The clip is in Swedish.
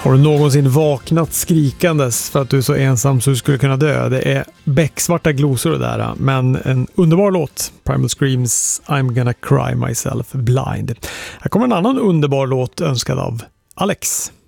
Har du någonsin vaknat skrikandes för att du är så ensam så du skulle kunna dö? Det är becksvarta glosor där, men en underbar låt. Primal Screams I'm gonna cry myself blind. Här kommer en annan underbar låt önskad av Alex.